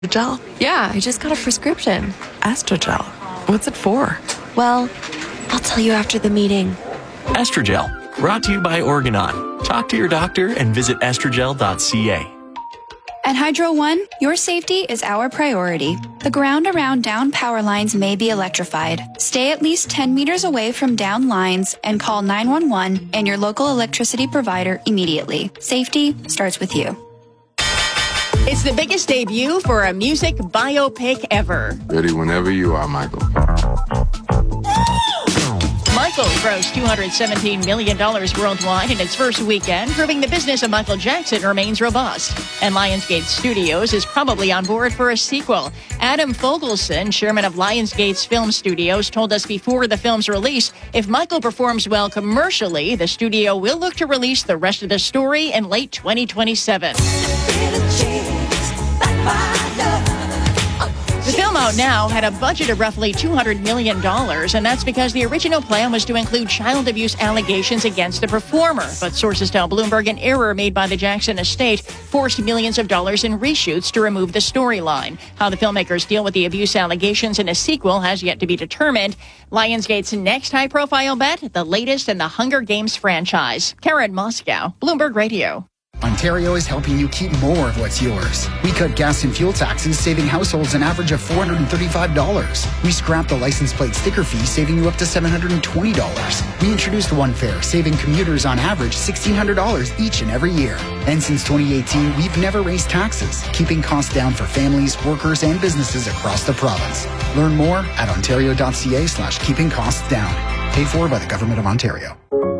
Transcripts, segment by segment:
Gel? Yeah, I just got a prescription. Astrogel. What's it for? Well, I'll tell you after the meeting. Astrogel, brought to you by Organon. Talk to your doctor and visit astrogel.ca. At Hydro One, your safety is our priority. The ground around down power lines may be electrified. Stay at least 10 meters away from down lines and call 911 and your local electricity provider immediately. Safety starts with you. It's the biggest debut for a music biopic ever. Ready whenever you are, Michael. Michael grossed $217 million worldwide in its first weekend, proving the business of Michael Jackson remains robust. And Lionsgate Studios is probably on board for a sequel. Adam Fogelson, chairman of Lionsgate's Film Studios, told us before the film's release, if Michael performs well commercially, the studio will look to release the rest of the story in late 2027. The film out now had a budget of roughly $200 million, and that's because the original plan was to include child abuse allegations against the performer. But sources tell Bloomberg an error made by the Jackson estate forced millions of dollars in reshoots to remove the storyline. How the filmmakers deal with the abuse allegations in a sequel has yet to be determined. Lionsgate's next high-profile bet, the latest in the Hunger Games franchise. Karen Moscow, Bloomberg Radio. Ontario is helping you keep more of what's yours. We cut gas and fuel taxes, saving households an average of $435. We scrapped the license plate sticker fee, saving you up to $720. We introduced One Fare, saving commuters on average $1,600 each and every year. And since 2018, we've never raised taxes, keeping costs down for families, workers, and businesses across the province. Learn more at ontario.ca/keeping costs down. Paid for by the Government of Ontario.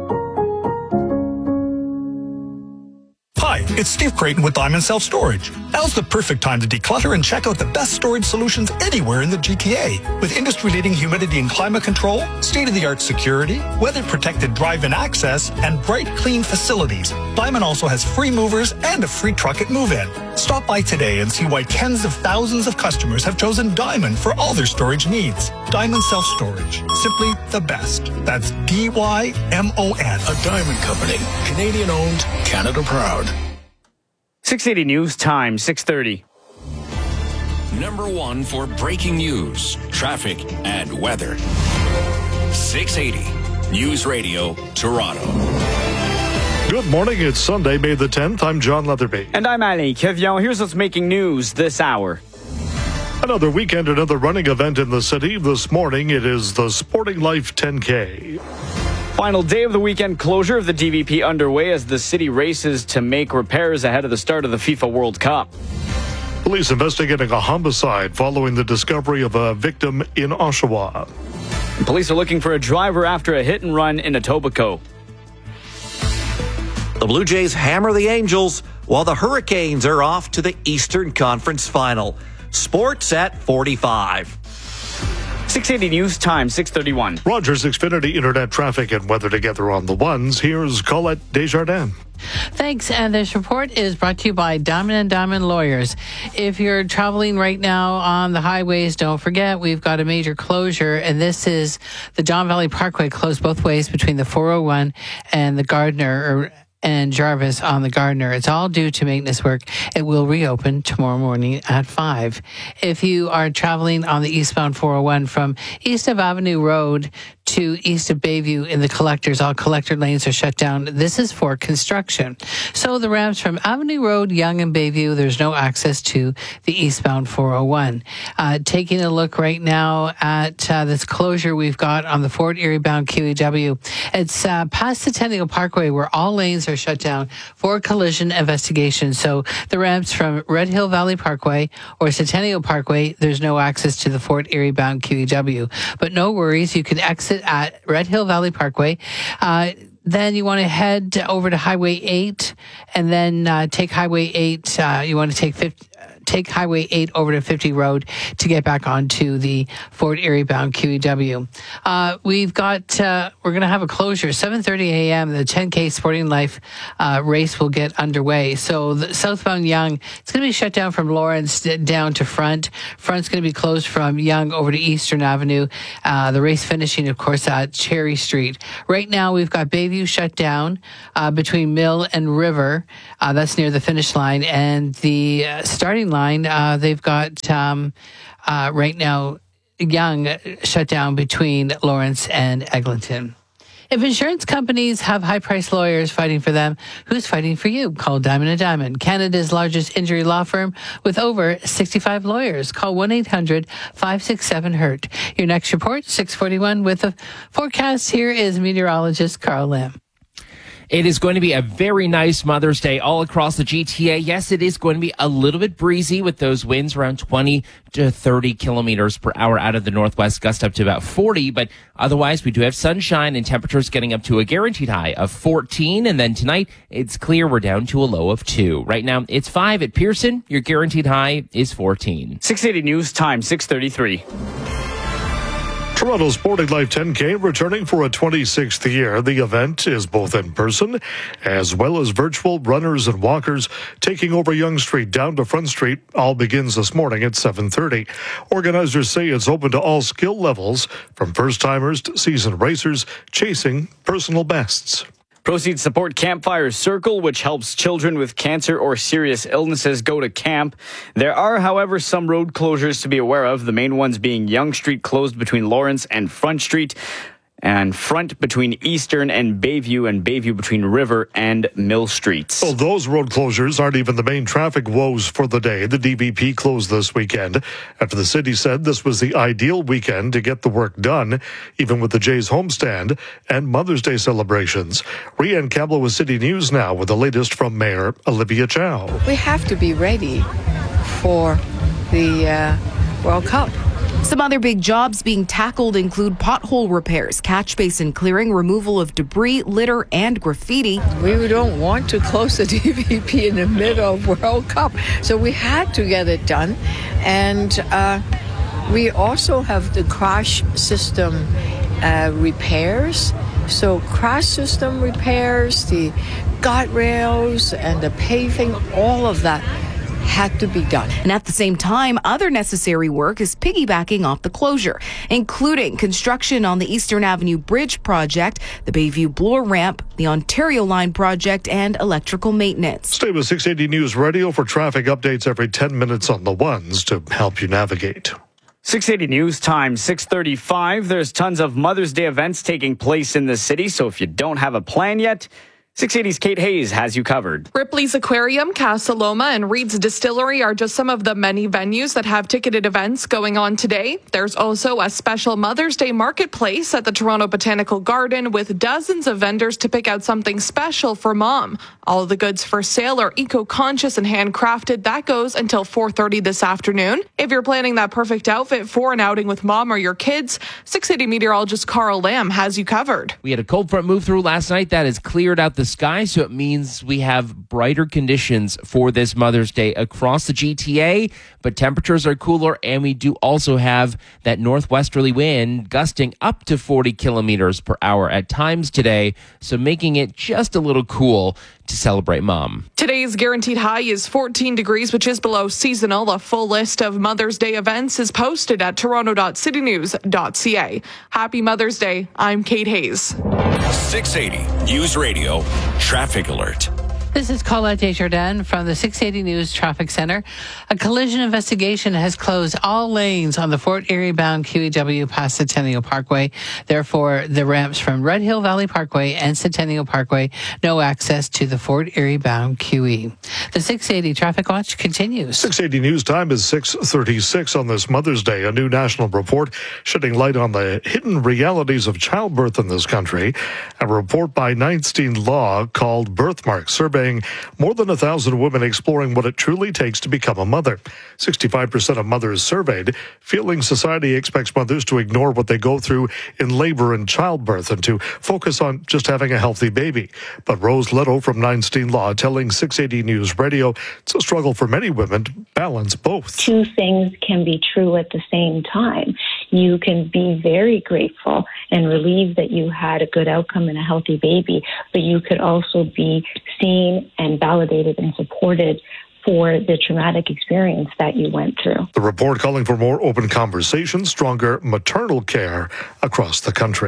Hi, it's Steve Creighton with Diamond Self Storage. Now's the perfect time to declutter and check out the best storage solutions anywhere in the GTA. With industry-leading humidity and climate control, state-of-the-art security, weather-protected drive-in access, and bright, clean facilities, Diamond also has free movers and a free truck at move-in. Stop by today and see why tens of thousands of customers have chosen Diamond for all their storage needs. Diamond Self Storage. Simply the best. That's DYMON. A Diamond Company. Canadian-owned, Canada proud. 680 News Time, 6:30. Number one for breaking news, traffic, and weather. 680 News Radio, Toronto. Good morning. It's Sunday, May the 10th. I'm John Leatherby. And I'm Ali Kevion. Here's what's making news this hour. Another weekend, another running event in the city. This morning, it is the Sporting Life 10K. Final day of the weekend closure of the DVP underway as the city races to make repairs ahead of the start of the FIFA World Cup. Police investigating a homicide following the discovery of a victim in Oshawa. And police are looking for a driver after a hit and run in Etobicoke. The Blue Jays hammer the Angels while the Hurricanes are off to the Eastern Conference Final. Sports at 45. 680 News Time, 6:31. Rogers Xfinity Internet traffic and weather together on the ones. Here's Colette Desjardins. Thanks. And this report is brought to you by Diamond & Diamond Lawyers. If you're traveling right now on the highways, don't forget we've got a major closure, and this is the Don Valley Parkway closed both ways between the 401 and the Gardner and Jarvis on the Gardner. It's all due to maintenance work. It will reopen tomorrow morning at 5. If you are traveling on the eastbound 401 from east of Avenue Road to east of Bayview in the collectors, all collector lanes are shut down. This is for construction. So the ramps from Avenue Road, Yonge and Bayview, there's no access to the eastbound 401. Taking a look right now at this closure we've got on the Fort Erie bound QEW. It's past Centennial Parkway where all lanes are shut down for collision investigation. So the ramps from Red Hill Valley Parkway or Centennial Parkway, there's no access to the Fort Erie bound QEW. But no worries, you can exit at Red Hill Valley Parkway. Then you want to head over to Highway 8 and then take Highway 8. You want to take Highway 8 over to 50 Road to get back onto the Fort Erie bound QEW. We're going to have a closure. 7:30 a.m. The 10K Sporting Life race will get underway. So the southbound Yonge, it's going to be shut down from Lawrence down to Front. Front's going to be closed from Yonge over to Eastern Avenue. The race finishing, of course, at Cherry Street. Right now, we've got Bayview shut down between Mill and River. That's near the finish line. And the starting line line. They've got right now Young shut down between Lawrence and Eglinton. If insurance companies have high-priced lawyers fighting for them, who's fighting for you? Call Diamond & Diamond, Canada's largest injury law firm with over 65 lawyers. Call 1-800-567-HURT. Your next report, 6:41, with a forecast. Here is meteorologist Carl Lamb. It is going to be a very nice Mother's Day all across the GTA. Yes, it is going to be a little bit breezy with those winds around 20 to 30 kilometers per hour out of the northwest, gust up to about 40. But otherwise, we do have sunshine and temperatures getting up to a guaranteed high of 14. And then tonight, it's clear we're down to a low of 2. Right now, it's 5 at Pearson. Your guaranteed high is 14. 680 News Time, 6:33. Toronto Sporting Life 10K returning for a 26th year. The event is both in person as well as virtual. Runners and walkers taking over Yonge Street down to Front Street. All begins this morning at 7:30. Organizers say it's open to all skill levels, from first-timers to seasoned racers chasing personal bests. Proceeds support Campfire Circle, which helps children with cancer or serious illnesses go to camp. There are, however, some road closures to be aware of, the main ones being Yonge Street closed between Lawrence and Front Street, and Front between Eastern and Bayview between River and Mill Streets. Well, those road closures aren't even the main traffic woes for the day. The DVP closed this weekend after the city said this was the ideal weekend to get the work done, even with the Jays homestand and Mother's Day celebrations. Rianne Campbell with City News now with the latest from Mayor Olivia Chow. We have to be ready for the World Cup. Some other big jobs being tackled include pothole repairs, catch basin clearing, removal of debris, litter, and graffiti. We don't want to close the DVP in the middle of World Cup, so we had to get it done. And we also have the crash system repairs. So crash system repairs, the guardrails and the paving, all of that had to be done. And at the same time, other necessary work is piggybacking off the closure, including construction on the Eastern Avenue Bridge project, the Bayview Bloor Ramp, the Ontario Line project, and electrical maintenance. Stay with 680 News Radio for traffic updates every 10 minutes on the ones to help you navigate. 680 News Time, 6:35. There's tons of Mother's Day events taking place in the city, so if you don't have a plan yet, 680's Kate Hayes has you covered. Ripley's Aquarium, Casa Loma, and Reed's Distillery are just some of the many venues that have ticketed events going on today. There's also a special Mother's Day marketplace at the Toronto Botanical Garden with dozens of vendors to pick out something special for Mom. All of the goods for sale are eco-conscious and handcrafted. That goes until 4:30 this afternoon. If you're planning that perfect outfit for an outing with Mom or your kids, 680 meteorologist Carl Lamb has you covered. We had a cold front move through last night that has cleared out the sky, so it means we have brighter conditions for this Mother's Day across the GTA, but temperatures are cooler, and we do also have that northwesterly wind gusting up to 40 kilometers per hour at times today, so making it just a little cool to celebrate Mom. Today's guaranteed high is 14 degrees, which is below seasonal. A full list of Mother's Day events is posted at toronto.citynews.ca. Happy Mother's Day. I'm Kate Hayes. 680 News Radio Traffic Alert. This is Colette Desjardins from the 680 News Traffic Center. A collision investigation has closed all lanes on the Fort Erie-bound QEW past Centennial Parkway. Therefore, the ramps from Red Hill Valley Parkway and Centennial Parkway, no access to the Fort Erie-bound QE. The 680 Traffic Watch continues. 680 News Time is 6:36 on this Mother's Day. A new national report shedding light on the hidden realities of childbirth in this country. A report by Ninstein Law called Birthmark, surveying more than 1,000 women exploring what it truly takes to become a mother. 65% of mothers surveyed feeling society expects mothers to ignore what they go through in labor and childbirth and to focus on just having a healthy baby. But Rose Leto from Ninstein Law telling 680 News Radio it's a struggle for many women to balance both. Two things can be true at the same time. You can be very grateful and relieved that you had a good outcome and a healthy baby, but you could also be seen and validated and supported for the traumatic experience that you went through. The report calling for more open conversations, stronger maternal care across the country.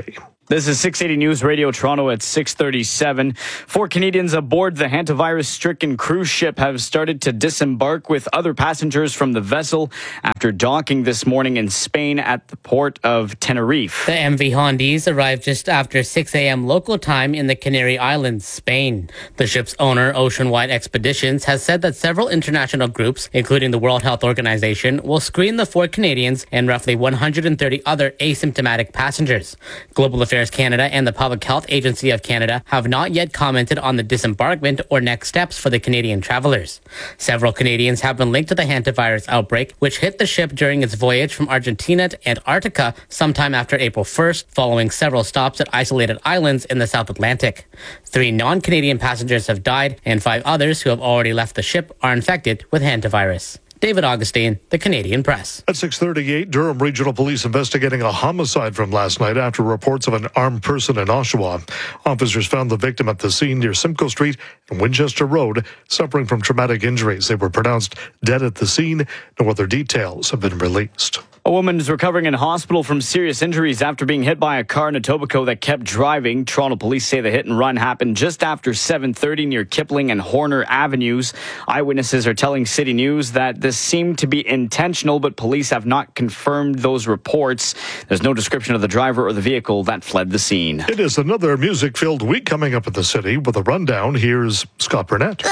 This is 680 News Radio Toronto at 6:37. 4 Canadians aboard the hantavirus-stricken cruise ship have started to disembark with other passengers from the vessel after docking this morning in Spain at the port of Tenerife. The MV Hondies arrived just after 6 a.m. local time in the Canary Islands, Spain. The ship's owner, Oceanwide Expeditions, has said that several international groups, including the World Health Organization, will screen the 4 Canadians and roughly 130 other asymptomatic passengers. Global Affairs Canada and the Public Health Agency of Canada have not yet commented on the disembarkment or next steps for the Canadian travelers. Several Canadians have been linked to the hantavirus outbreak, which hit the ship during its voyage from Argentina to Antarctica sometime after April 1st, following several stops at isolated islands in the South Atlantic. 3 non-Canadian passengers have died, and 5 others who have already left the ship are infected with hantavirus. David Augustine, The Canadian Press. At 6:38, Durham Regional Police investigating a homicide from last night after reports of an armed person in Oshawa. Officers found the victim at the scene near Simcoe Street and Winchester Road, suffering from traumatic injuries. They were pronounced dead at the scene. No other details have been released. A woman is recovering in hospital from serious injuries after being hit by a car in Etobicoke that kept driving. Toronto police say the hit and run happened just after 7:30 near Kipling and Horner Avenues. Eyewitnesses are telling City News that this seemed to be intentional, but police have not confirmed those reports. There's no description of the driver or the vehicle that fled the scene. It is another music-filled week coming up at the City. With a rundown, here's Scott Burnett.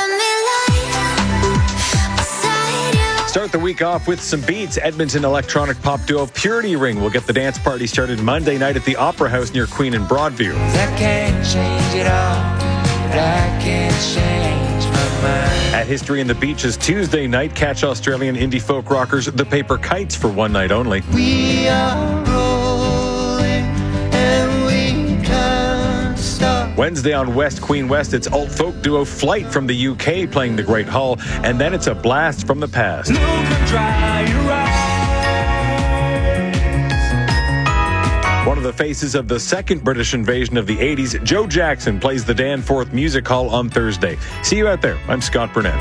Start the week off with some beats. Edmonton electronic pop duo Purity Ring will get the dance party started Monday night at the Opera House near Queen and Broadview. I can't change it all, but I can change my mind. At History in the Beaches Tuesday night, catch Australian indie folk rockers The Paper Kites for one night only. We are rolling and we can't stop. Wednesday on West Queen West, it's alt folk duo Flight from the UK playing the Great Hall, and then it's a blast from the past. One of the faces of the second British invasion of the 80s, Joe Jackson, plays the Danforth Music Hall on Thursday. See you out there. I'm Scott Burnett.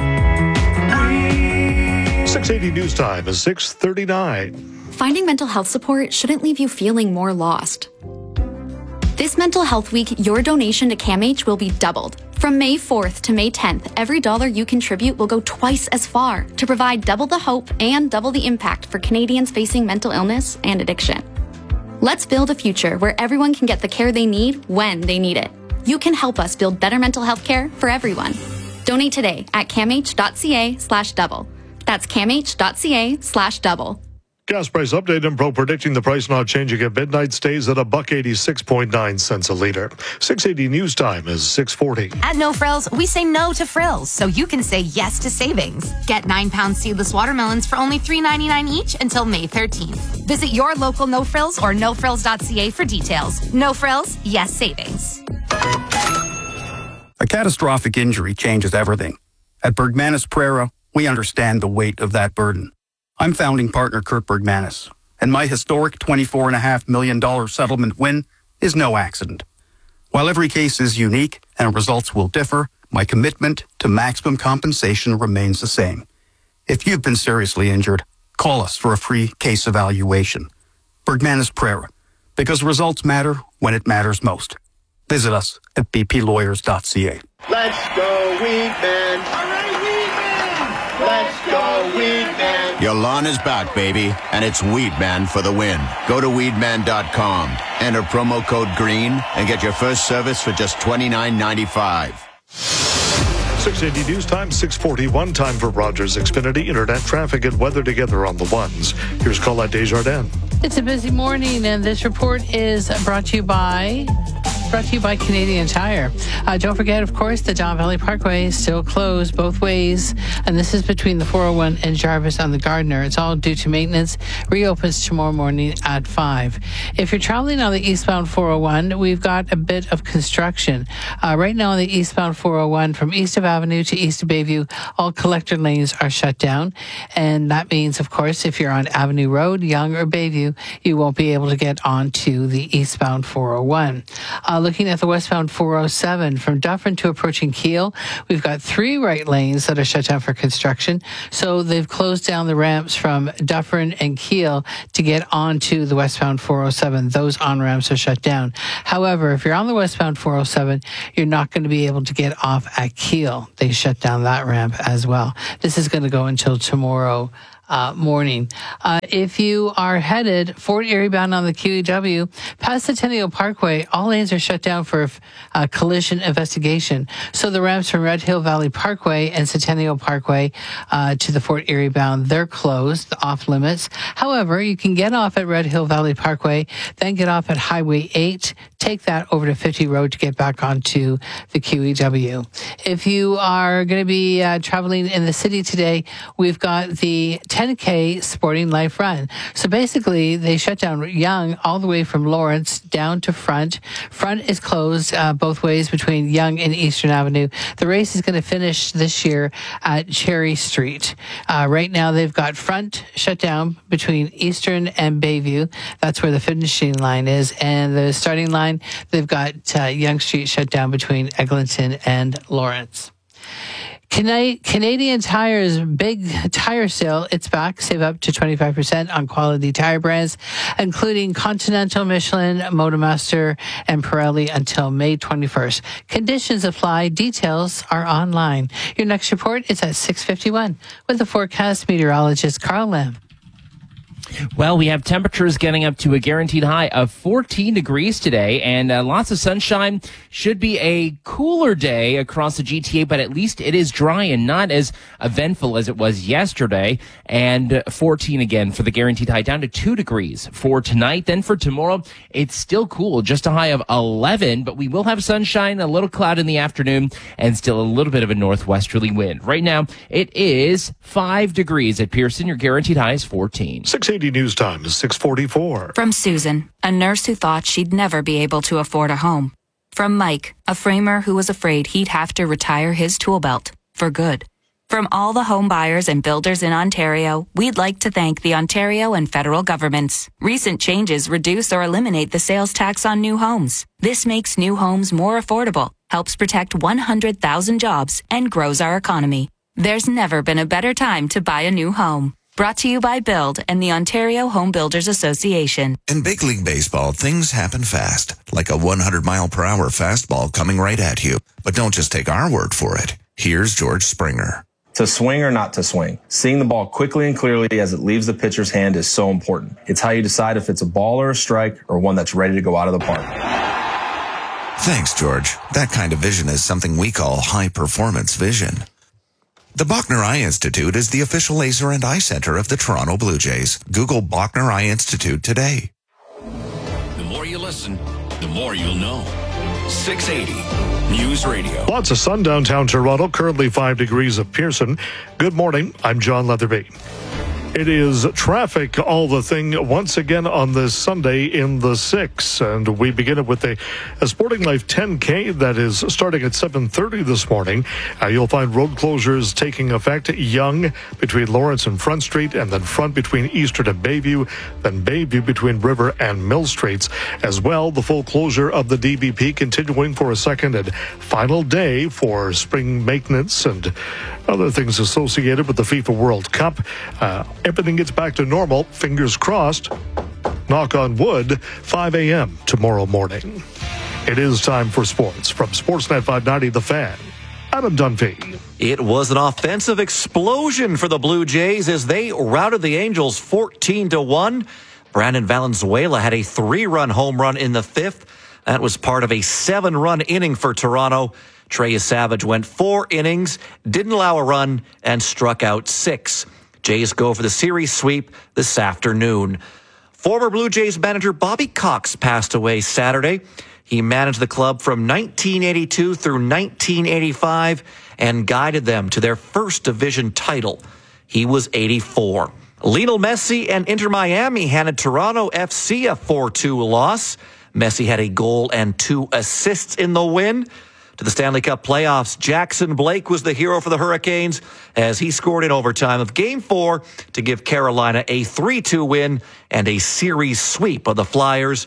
680 News Time is 6:39. Finding mental health support shouldn't leave you feeling more lost. This Mental Health Week, your donation to CAMH will be doubled. From May 4th to May 10th, every dollar you contribute will go twice as far to provide double the hope and double the impact for Canadians facing mental illness and addiction. Let's build a future where everyone can get the care they need when they need it. You can help us build better mental health care for everyone. Donate today at camh.ca/double. That's camh.ca/double. Gas price update. Impro predicting the price not changing at midnight, stays at $1.86.9 a liter. 680 News Time is 6:40. At No Frills, we say no to frills, so you can say yes to savings. Get 9-pound seedless watermelons for only $3.99 each until May 13th. Visit your local No Frills or nofrills.ca for details. No Frills, yes savings. A catastrophic injury changes everything. At Bergmanis Prera, we understand the weight of that burden. I'm founding partner Kurt Bergmanis, and my historic $24.5 million settlement win is no accident. While every case is unique and results will differ, my commitment to maximum compensation remains the same. If you've been seriously injured, call us for a free case evaluation. Bergmanis Prera, because results matter when it matters most. Visit us at bplawyers.ca. Let's go, Weedman! Let's go, Weedman! Your lawn is back, baby, and it's Weedman for the win. Go to weedman.com, enter promo code GREEN, and get your first service for just $29.95. 680 News Time, 6:41. Time for Rogers Xfinity Internet traffic and weather together on the ones. Here's Colette Desjardins. It's a busy morning, and this report is brought to you by Canadian Tire. Don't forget, of course, the Don Valley Parkway is still closed both ways, and this is between the 401 and Jarvis on the Gardiner. It's all due to maintenance. Reopens tomorrow morning at 5. If you're traveling on the eastbound 401, we've got a bit of construction. Right now on the eastbound 401 from east of Avenue to east of Bayview, all collector lanes are shut down, and that means, of course, if you're on Avenue Road, Yonge, or Bayview, you won't be able to get onto the eastbound 401. Looking at the westbound 407 from Dufferin to approaching Kiel, we've got 3 right lanes that are shut down for construction. So they've closed down the ramps from Dufferin and Kiel to get onto the westbound 407. Those on-ramps are shut down. However, if you're on the westbound 407, you're not going to be able to get off at Kiel. They shut down that ramp as well. This is going to go until tomorrow morning. If you are headed Fort Erie bound on the QEW, past Centennial Parkway, all lanes are shut down for a collision investigation. So the ramps from Red Hill Valley Parkway and Centennial Parkway to the Fort Erie bound, they're closed, off limits. However, you can get off at Red Hill Valley Parkway, then get off at Highway 8, take that over to 50 Road to get back onto the QEW. If you are going to be traveling in the city today, we've got the 10K Sporting Life Run. So basically, they shut down Yonge all the way from Lawrence down to Front. Front is closed both ways between Yonge and Eastern Avenue. The race is going to finish this year at Cherry Street. Right now, they've got Front shut down between Eastern and Bayview. That's where the finishing line is. And the starting line, they've got Yonge Street shut down between Eglinton and Lawrence. Canadian Tire's big tire sale, it's back. Save up to 25% on quality tire brands, including Continental, Michelin, Motomaster, and Pirelli until May 21st. Conditions apply. Details are online. Your next report is at 6:51 with the forecast meteorologist Carl Lamb. Well, we have temperatures getting up to a guaranteed high of 14 degrees today, and lots of sunshine. Should be a cooler day across the GTA, but at least it is dry and not as eventful as it was yesterday. And 14 again for the guaranteed high, down to 2 degrees for tonight. Then for tomorrow, it's still cool, just a high of 11, but we will have sunshine, a little cloud in the afternoon, and still a little bit of a northwesterly wind. Right now, it is 5 degrees at Pearson. Your guaranteed high is 14. 680 News Time is 6:44. From Susan, a nurse who thought she'd never be able to afford a home. From Mike, a framer who was afraid he'd have to retire his tool belt for good. From all the home buyers and builders in Ontario, we'd like to thank the Ontario and federal governments. Recent changes reduce or eliminate the sales tax on new homes. This makes new homes more affordable, helps protect 100,000 jobs, and grows our economy. There's never been a better time to buy a new home. Brought to you by Build and the Ontario Home Builders Association. In big league baseball, things happen fast, like a 100-mile-per-hour fastball coming right at you. But don't just take our word for it. Here's George Springer. To swing or not to swing, seeing the ball quickly and clearly as it leaves the pitcher's hand is so important. It's how you decide if it's a ball or a strike or one that's ready to go out of the park. Thanks, George. That kind of vision is something we call high-performance vision. The Bachner Eye Institute is the official laser and eye center of the Toronto Blue Jays. Google Bachner Eye Institute today. The more you listen, the more you'll know. 680 News Radio. Lots of sun downtown Toronto, currently 5 degrees at Pearson. Good morning, I'm John Leatherby. It is traffic, all the thing, once again on this Sunday in the 6. And we begin it with a Sporting Life 10K that is starting at 7:30 this morning. You'll find road closures taking effect. Yonge between Lawrence and Front Street, and then Front between Eastern and Bayview, then Bayview between River and Mill Streets. As well, the full closure of the DBP continuing for a second and final day for spring maintenance and other things associated with the FIFA World Cup. Everything gets back to normal. Fingers crossed. Knock on wood. 5 a.m. tomorrow morning. It is time for sports. From Sportsnet 590, The Fan, Adam Dunphy. It was an offensive explosion for the Blue Jays as they routed the Angels 14-1. Brandon Valenzuela had a 3-run home run in the 5th. That was part of a 7-run inning for Toronto. Trey Savage went 4 innings, didn't allow a run, and struck out 6. Jays go for the series sweep this afternoon. Former Blue Jays manager Bobby Cox passed away Saturday. He managed the club from 1982 through 1985 and guided them to their first division title. He was 84. Lionel Messi and Inter Miami handed Toronto FC a 4-2 loss. Messi had a goal and 2 assists in the win. To the Stanley Cup playoffs, Jackson Blake was the hero for the Hurricanes as he scored in overtime of Game 4 to give Carolina a 3-2 win and a series sweep of the Flyers.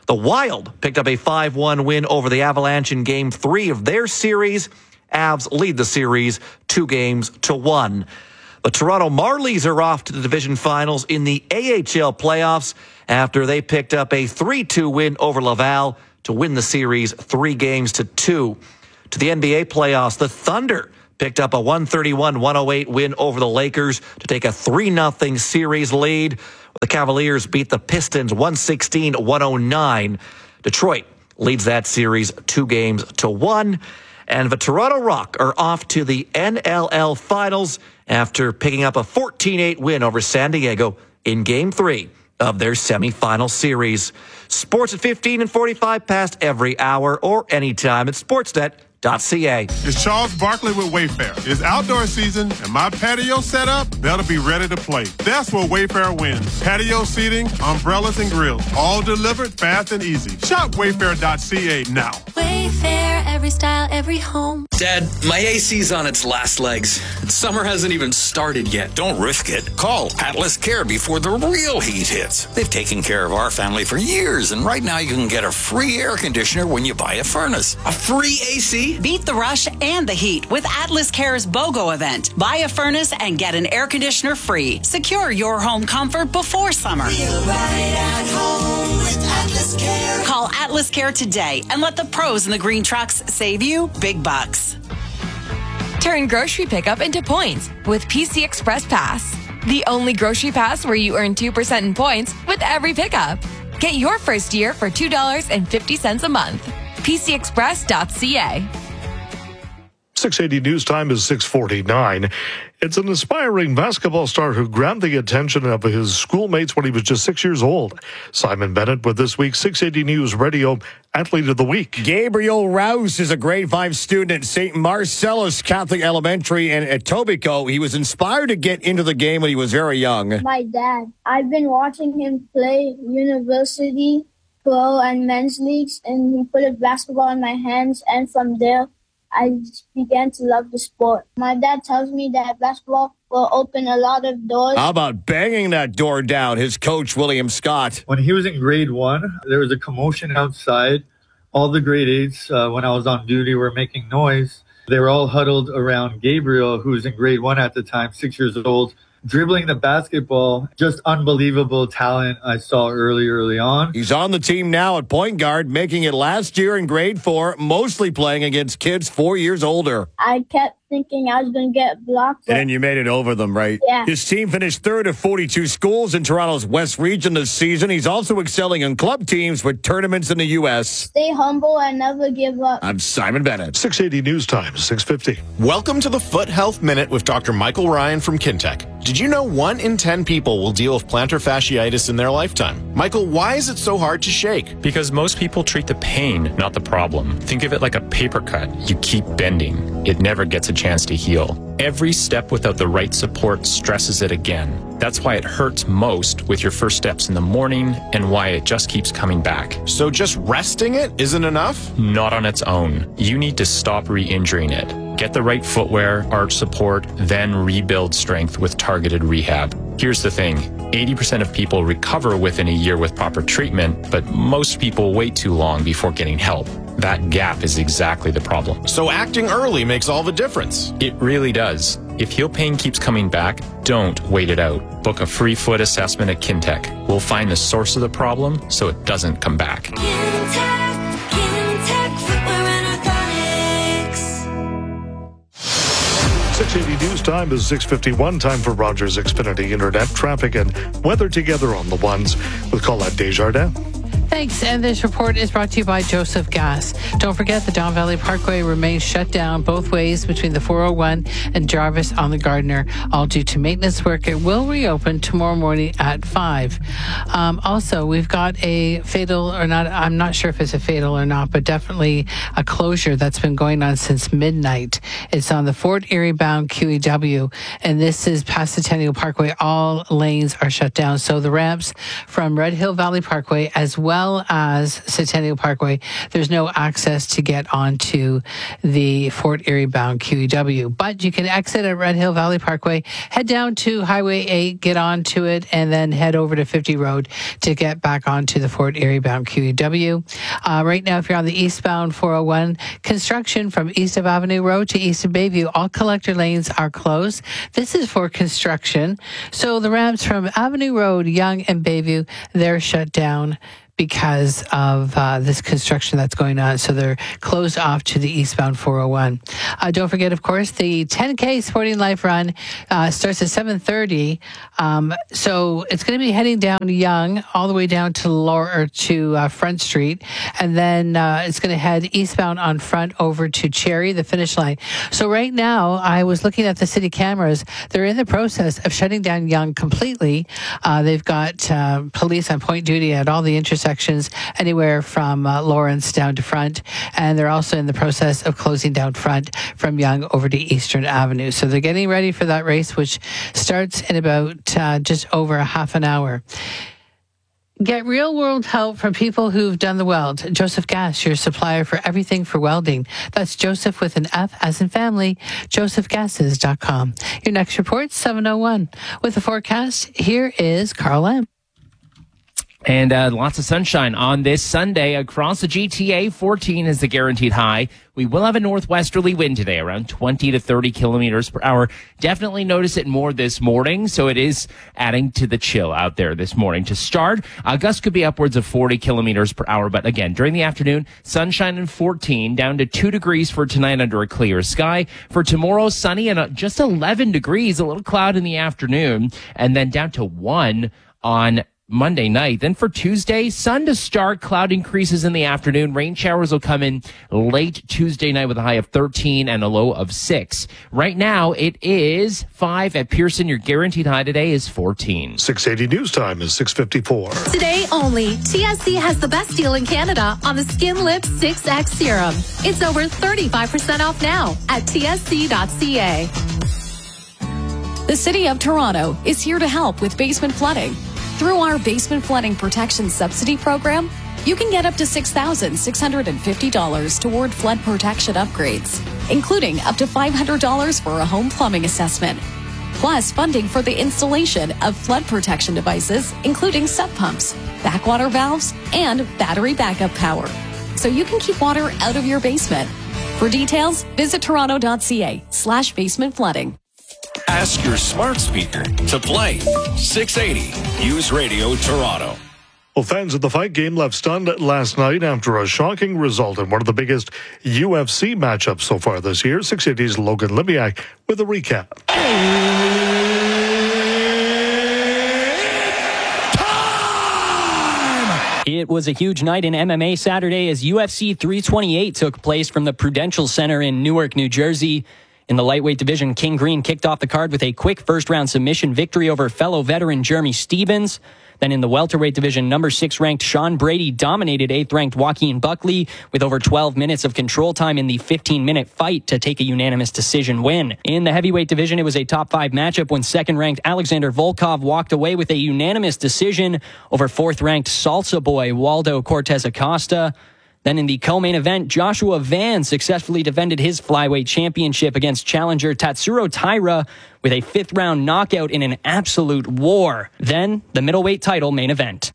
The Wild picked up a 5-1 win over the Avalanche in Game 3 of their series. Avs lead the series 2-1. The Toronto Marlies are off to the division finals in the AHL playoffs after they picked up a 3-2 win over Laval to win the series 3-2. To the NBA playoffs, the Thunder picked up a 131-108 win over the Lakers to take a 3-0 series lead. The Cavaliers beat the Pistons 116-109. Detroit leads that series 2-1. And the Toronto Rock are off to the NLL Finals after picking up a 14-8 win over San Diego in Game 3 of their semifinal series. Sports at 15 and 45 past every hour or anytime at Sportsnet.ca. It's Charles Barkley with Wayfair. It's outdoor season, and my patio setup better be ready to play. That's where Wayfair wins. Patio seating, umbrellas, and grills, all delivered fast and easy. Shop Wayfair.ca now. Wayfair, every style, every home. Dad, my AC's on its last legs. Summer hasn't even started yet. Don't risk it. Call Atlas Care before the real heat hits. They've taken care of our family for years, and right now you can get a free air conditioner when you buy a furnace. A free AC? Beat the rush and the heat with Atlas Care's BOGO event. Buy a furnace and get an air conditioner free. Secure your home comfort before summer. Feel right at home with Atlas Care. Call Atlas Care today and let the pros in the green trucks save you big bucks. Turn grocery pickup into points with PC Express Pass. The only grocery pass where you earn 2% in points with every pickup. Get your first year for $2.50 a month. PCExpress.ca. 680 news time is 6:49. It's an aspiring basketball star who grabbed the attention of his schoolmates when he was just 6 years old. Simon Bennett with this week's 680 News Radio Athlete of the Week. Gabriel Rouse is a grade 5 student at St. Marcellus Catholic Elementary in Etobicoke. He was inspired to get into the game when he was very young. My dad. I've been watching him play university, pro, and men's leagues, and he put a basketball in my hands, and from there, I began to love the sport. My dad tells me that basketball will open a lot of doors. How about banging that door down? His coach, William Scott. When he was in grade 1, there was a commotion outside. All the grade 8s, when I was on duty, were making noise. They were all huddled around Gabriel, who was in grade 1 at the time, 6 years old, dribbling the basketball. Just unbelievable talent I saw early on. He's on the team now at point guard, making it last year in grade 4, mostly playing against kids 4 years older. I kept thinking I was going to get blocked. And then you made it over them, right? Yeah. His team finished 3rd of 42 schools in Toronto's West Region this season. He's also excelling in club teams with tournaments in the U.S. Stay humble and never give up. I'm Simon Bennett. 680 news time, 6:50. Welcome to the Foot Health Minute with Dr. Michael Ryan from Kintec. Did you know 1 in 10 people will deal with plantar fasciitis in their lifetime? Michael, why is it so hard to shake? Because most people treat the pain, not the problem. Think of it like a paper cut. You keep bending. It never gets a chance to heal. Every step without the right support stresses it again. That's why it hurts most with your first steps in the morning and why it just keeps coming back. So just resting it isn't enough? Not on its own. You need to stop re-injuring it. Get the right footwear, arch support, then rebuild strength with targeted rehab. Here's the thing. 80% of people recover within a year with proper treatment, but most people wait too long before getting help. That gap is exactly the problem. So acting early makes all the difference. It really does. If heel pain keeps coming back, don't wait it out. Book a free foot assessment at Kintec. We'll find the source of the problem so it doesn't come back. Kintec Footwear and Orthotics. 680 news time is 6:51. Time for Rogers Xfinity Internet traffic and weather together on the ones with Colette Desjardins. Thanks. And this report is brought to you by Joseph Gas. Don't forget the Don Valley Parkway remains shut down both ways between the 401 and Jarvis on the Gardiner, all due to maintenance work. It will reopen tomorrow morning at 5. Also, we've got a fatal or not, I'm not sure if it's a fatal or not, but definitely a closure that's been going on since midnight. It's on the Fort Erie bound QEW, and this is past Centennial Parkway. All lanes are shut down. So the ramps from Red Hill Valley Parkway as well well as Centennial Parkway, there's no access to get onto the Fort Erie bound QEW. But you can exit at Red Hill Valley Parkway, head down to Highway 8, get onto it, and then head over to 50 Road to get back onto the Fort Erie bound QEW. Right now, if you're on the eastbound 401, construction from east of Avenue Road to east of Bayview, all collector lanes are closed. This is for construction. So the ramps from Avenue Road, Yonge, and Bayview, they're shut down because of this construction that's going on. So they're closed off to the eastbound 401. Don't forget, of course, the 10K Sporting Life Run starts at 7:30. So it's going to be heading down Yonge all the way down to Front Street. And then it's going to head eastbound on Front over to Cherry, the finish line. So right now, I was looking at the city cameras. They're in the process of shutting down Yonge completely. They've got police on point duty at all the intersections anywhere from Lawrence down to Front, and they're also in the process of closing down Front from Yonge over to Eastern Avenue. So they're getting ready for that race, which starts in about just over a half an hour. Get real-world help from people who've done the weld. Joseph Gass, your supplier for everything for welding. That's Joseph with an F as in family, josephgasses.com. Your next report, 7:01. With the forecast, here is Carl M. And lots of sunshine on this Sunday across the GTA. 14 is the guaranteed high. We will have a northwesterly wind today, around 20 to 30 kilometers per hour. Definitely notice it more this morning, so it is adding to the chill out there this morning. To start, gusts could be upwards of 40 kilometers per hour, but again, during the afternoon, sunshine and 14, down to 2 degrees for tonight under a clear sky. For tomorrow, sunny and just 11 degrees, a little cloud in the afternoon, and then down to 1 on Monday night. Then for Tuesday, sun to start, cloud increases in the afternoon. Rain showers will come in late Tuesday night with a high of 13 and a low of 6. Right now, it is 5 at Pearson. Your guaranteed high today is 14. 680 news time is 6:54. Today only, TSC has the best deal in Canada on the Skin Lips 6X Serum. It's over 35% off now at tsc.ca. The City of Toronto is here to help with basement flooding. Through our Basement Flooding Protection Subsidy Program, you can get up to $6,650 toward flood protection upgrades, including up to $500 for a home plumbing assessment, plus funding for the installation of flood protection devices, including sub pumps, backwater valves, and battery backup power, so you can keep water out of your basement. For details, visit toronto.ca/basement flooding. Ask your smart speaker to play 680 News Radio Toronto. Well, fans of the fight game left stunned last night after a shocking result in one of the biggest UFC matchups so far this year. 680's Logan Libiak with a recap. It was a huge night in MMA Saturday as UFC 328 took place from the Prudential Center in Newark, New Jersey. In the lightweight division, King Green kicked off the card with a quick first-round submission victory over fellow veteran Jeremy Stevens. Then in the welterweight division, number 6 ranked Sean Brady dominated 8th ranked Joaquin Buckley with over 12 minutes of control time in the 15-minute fight to take a unanimous decision win. In the heavyweight division, it was a top 5 matchup when 2nd ranked Alexander Volkov walked away with a unanimous decision over 4th ranked Salsa Boy Waldo Cortez Acosta. Then in the co-main event, Joshua Van successfully defended his flyweight championship against challenger Tatsuro Taira with a 5th-round knockout in an absolute war. Then, the middleweight title main event.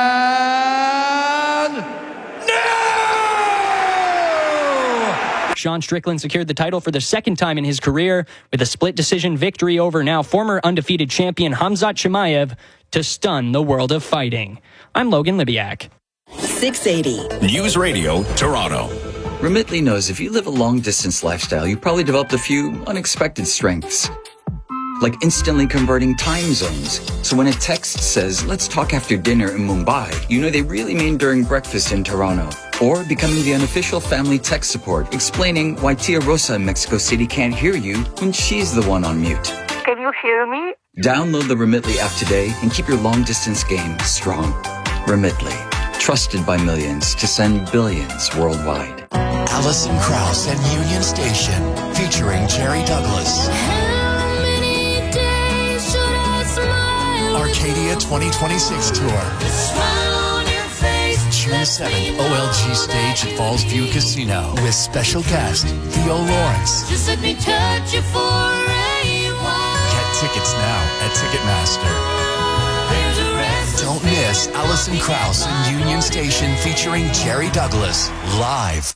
Sean Strickland secured the title for the 2nd time in his career with a split decision victory over now former undefeated champion Khamzat Chimaev to stun the world of fighting. I'm Logan Libiak. 680 News Radio Toronto. Remitly knows if you live a long-distance lifestyle, you probably developed a few unexpected strengths, like instantly converting time zones. So when a text says, "Let's talk after dinner in Mumbai," you know they really mean during breakfast in Toronto. Or becoming the unofficial family tech support, explaining why Tia Rosa in Mexico City can't hear you when she's the one on mute. Can you hear me? Download the Remitly app today and keep your long-distance game strong. Remitly. Trusted by millions to send billions worldwide. Alison Krauss and Union Station, featuring Jerry Douglas. How many days should I smile? Arcadia 2026 tour. The smile on your face. June 7th, OLG stage at Falls View Casino with special guest Theo Lawrence. Just let me touch you for a while. Get tickets now at Ticketmaster. Don't miss Alison Krauss and Union Station featuring Jerry Douglas live.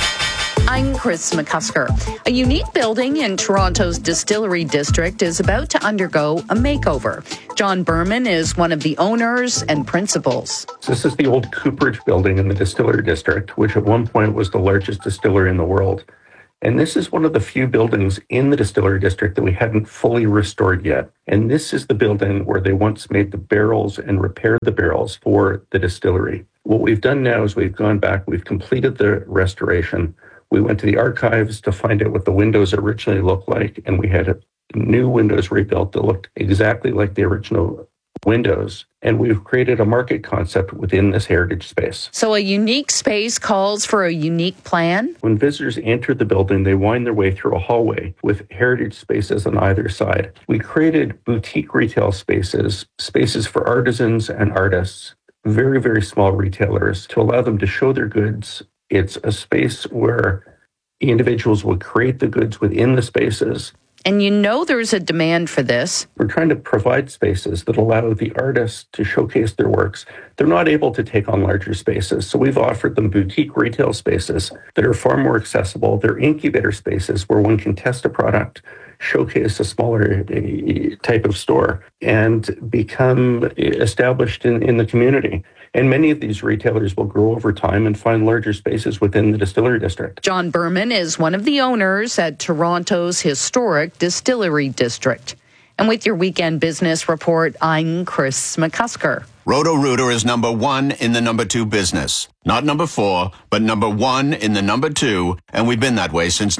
I'm Chris McCusker. A unique building in Toronto's Distillery District is about to undergo a makeover. John Berman is one of the owners and principals. This is the old Cooperage building in the Distillery District, which at one point was the largest distillery in the world. And this is one of the few buildings in the Distillery District that we hadn't fully restored yet. And this is the building where they once made the barrels and repaired the barrels for the distillery. What we've done now is we've gone back, we've completed the restoration. We went to the archives to find out what the windows originally looked like, and we had new windows rebuilt that looked exactly like the original windows. And we've created a market concept within this heritage space. So a unique space calls for a unique plan? When visitors enter the building, they wind their way through a hallway with heritage spaces on either side. We created boutique retail spaces, spaces for artisans and artists, very, very small retailers, to allow them to show their goods. It's a space where individuals will create the goods within the spaces. And you know there's a demand for this. We're trying to provide spaces that allow the artists to showcase their works. They're not able to take on larger spaces, so we've offered them boutique retail spaces that are far more accessible. They're incubator spaces where one can test a product, showcase a smaller type of store, and become established in the community. And many of these retailers will grow over time and find larger spaces within the Distillery District. John Berman is one of the owners at Toronto's historic Distillery District. And with your weekend business report, I'm Chris McCusker. Roto-Rooter is number one in the number two business. Not number four, but number one in the number two, and we've been that way since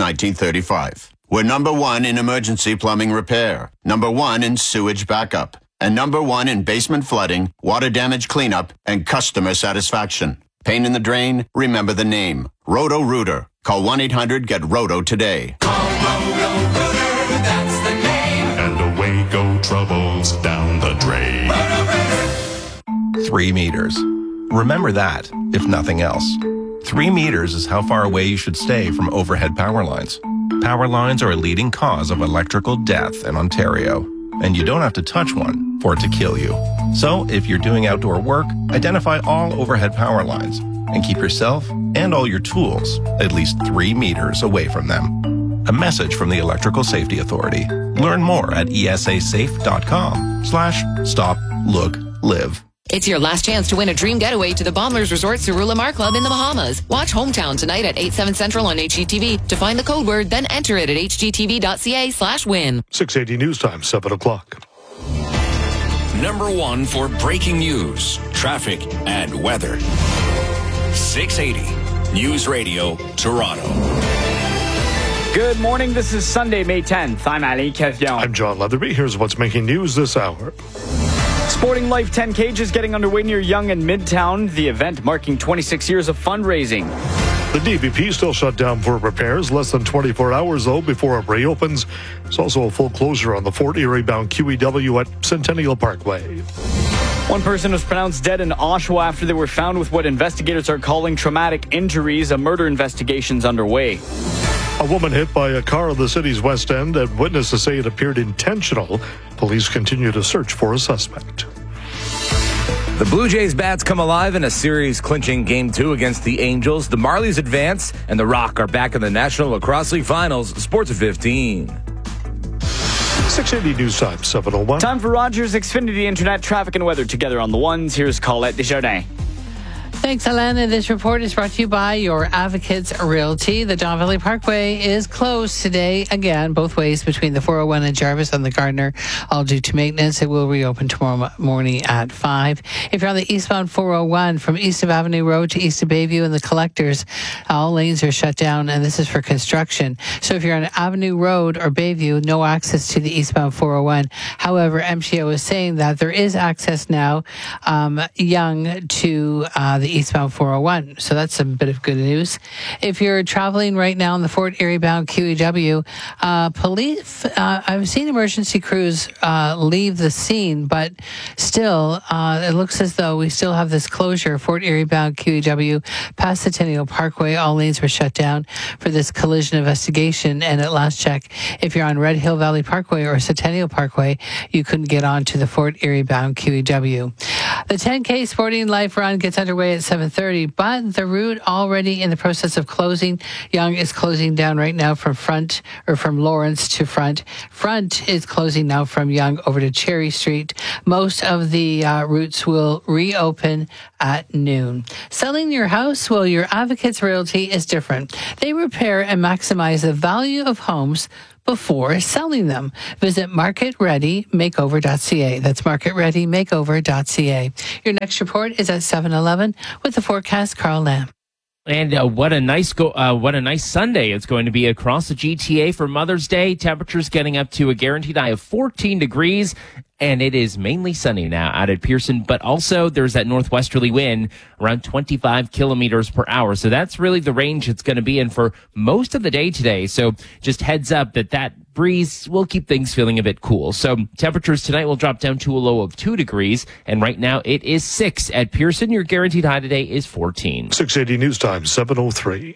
1935. We're number one in emergency plumbing repair, number one in sewage backup, and number one in basement flooding, water damage cleanup, and customer satisfaction. Pain in the drain? Remember the name. Roto-Rooter. Call 1-800-GET-ROTO today. Roto-Rooter, that's the name. And away go troubles down the drain. 3 meters. Remember that, if nothing else. 3 meters is how far away you should stay from overhead power lines. Power lines are a leading cause of electrical death in Ontario, and you don't have to touch one for it to kill you. So, if you're doing outdoor work, identify all overhead power lines and keep yourself and all your tools at least 3 meters away from them. A message from the Electrical Safety Authority. Learn more at esasafe.com/stop-look-live. It's your last chance to win a dream getaway to the Bombers Resort Surula Mar Club in the Bahamas. Watch Hometown tonight at 8, 7 Central on HGTV. To find the code word, then enter it at hgtv.ca/win. 680 News Time, 7 o'clock. Number one for breaking news, traffic, and weather. 680 News Radio, Toronto. Good morning. This is Sunday, May 10th. I'm Ali Kefion. I'm John Leatherby. Here's what's making news this hour. Sporting Life 10K is getting underway near Yonge and Midtown. The event marking 26 years of fundraising. The DVP still shut down for repairs. Less than 24 hours, though, before it reopens. It's also a full closure on the Fort Erie-bound QEW at Centennial Parkway. One person was pronounced dead in Oshawa after they were found with what investigators are calling traumatic injuries. A murder investigation's underway. A woman hit by a car in the city's West End, and witnesses say it appeared intentional. Police continue to search for a suspect. The Blue Jays bats come alive in a series-clinching Game 2 against the Angels. The Marlies advance, and the Rock are back in the National Lacrosse League Finals. Sports at 15. 680 News Time, 7:01. Time for Rogers Xfinity Internet traffic and weather together on the ones. Here's Colette Desjardins. Thanks, Alana. This report is brought to you by your Advocates Realty. The Don Valley Parkway is closed today, again, both ways between the 401 and Jarvis and the Gardner, all due to maintenance. It will reopen tomorrow morning at 5. If you're on the eastbound 401 from east of Avenue Road to east of Bayview and the Collectors, all lanes are shut down, and this is for construction. So if you're on Avenue Road or Bayview, no access to the eastbound 401. However, MCO is saying that there is access now, Yonge to the eastbound 401. So that's a bit of good news. If you're traveling right now in the Fort Erie bound QEW, police, I've seen emergency crews leave the scene, but still, it looks as though we still have this closure. Fort Erie bound QEW past Centennial Parkway, all lanes were shut down for this collision investigation. And at last check, if you're on Red Hill Valley Parkway or Centennial Parkway, you couldn't get on to the Fort Erie bound QEW. The 10K Sporting Life Run gets underway at 7:30, but the route already in the process of closing. Yonge is closing down right now from Lawrence to Front. Front is closing now from Yonge over to Cherry Street. Most of the routes will reopen at noon. Selling your house? Well, your Advocates Realty is different. They repair and maximize the value of homes before selling them. Visit marketreadymakeover.ca. That's marketreadymakeover.ca. Your next report is at 7:11 with the forecast, Carl Lamb. And what a nice Sunday it's going to be across the GTA for Mother's Day. Temperatures getting up to a guaranteed high of 14 degrees. And it is mainly sunny now out at Pearson, but also there's that northwesterly wind around 25 kilometers per hour. So that's really the range it's going to be in for most of the day today. So just heads up that breeze will keep things feeling a bit cool. So temperatures tonight will drop down to a low of 2 degrees. And right now it is 6 at Pearson. Your guaranteed high today is 14. 680 News Time, 7:03.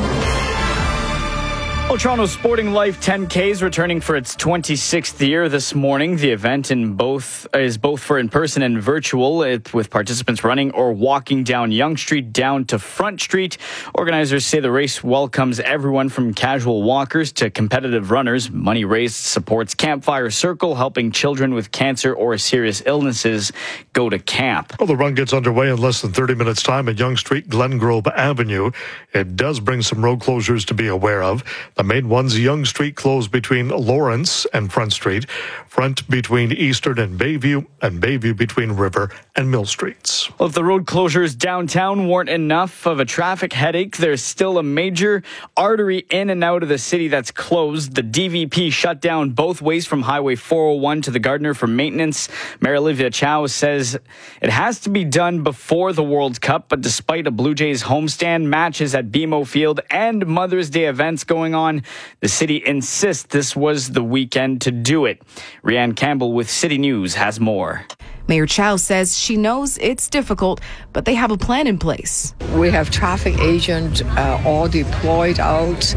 Well, Toronto's Sporting Life 10K is returning for its 26th year this morning. The event is both for in-person and virtual, with participants running or walking down Yonge Street down to Front Street. Organizers say the race welcomes everyone from casual walkers to competitive runners. Money raised supports Campfire Circle, helping children with cancer or serious illnesses go to camp. Well, the run gets underway in less than 30 minutes' time at Yonge Street, Glengrove Avenue. It does bring some road closures to be aware of. The main ones, Yonge Street closed between Lawrence and Front Street, Front between Eastern and Bayview between River and Mill Streets. Well, if the road closures downtown weren't enough of a traffic headache, there's still a major artery in and out of the city that's closed. The DVP shut down both ways from Highway 401 to the Gardiner for maintenance. Mayor Olivia Chow says it has to be done before the World Cup, but despite a Blue Jays homestand, matches at BMO Field, and Mother's Day events going on, the city insists this was the weekend to do it. Rianne Campbell with City News has more. Mayor Chow says she knows it's difficult, but they have a plan in place. We have traffic agents all deployed out